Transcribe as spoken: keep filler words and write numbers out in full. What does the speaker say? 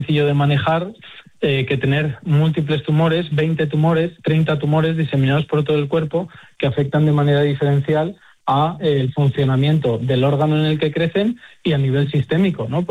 sencillo de manejar eh, que tener múltiples tumores, veinte tumores, treinta tumores diseminados por todo el cuerpo que afectan de manera diferencial a eh, el funcionamiento del órgano en el que crecen y a nivel sistémico, ¿no?